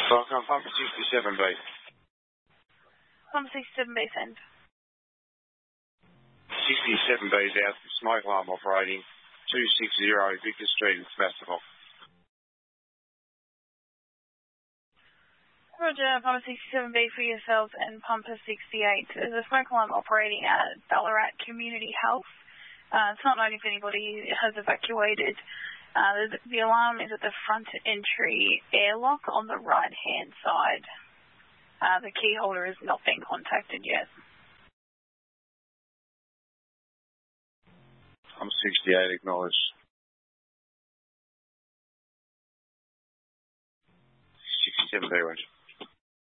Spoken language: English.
Welcome, pump 67B. Pump 67B, send. 67B is out, smoke alarm operating, 260 Victor Street in Sebastopol. Roger, Pumper 67B for yourselves and Pumper 68. There's a smoke alarm operating at Ballarat Community Health. It's not known if anybody has evacuated. The alarm is at the front entry airlock on the right-hand side. The key holder has not been contacted yet. I'm 68, acknowledged. 67B, Roger.